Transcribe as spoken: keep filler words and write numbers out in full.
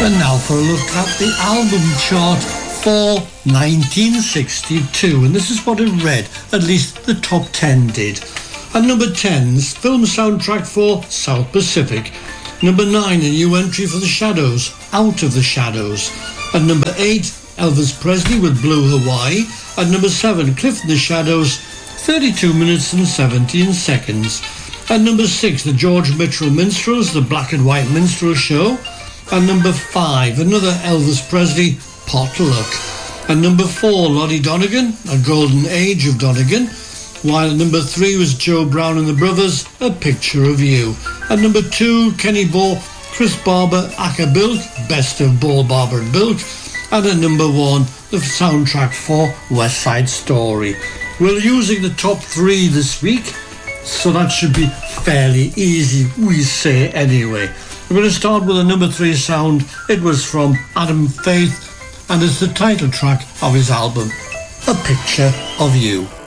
And now for a look at the album chart for nineteen sixty-two. And this is what it read, at least the top ten did. At number ten, film soundtrack for South Pacific. Number nine, a new entry for The Shadows, Out of the Shadows. At number eight, Elvis Presley with Blue Hawaii. At number seven, Cliff and the Shadows, thirty-two minutes and seventeen seconds. At number six, the George Mitchell Minstrels, the Black and White Minstrel Show. At number five, another Elvis Presley, Potluck. At number four, Lottie Donegan, A Golden Age of Donegan. While at number three was Joe Brown and the Brothers, A Picture of You. At number two, Kenny Ball, Chris Barber, Acker Bilk, Best of Ball, Barber and Bilk. And at number one, the soundtrack for West Side Story. We're using the top three this week, so that should be fairly easy, we say anyway. We're going to start with a number three sound. It was from Adam Faith, and it's the title track of his album, A Picture of You.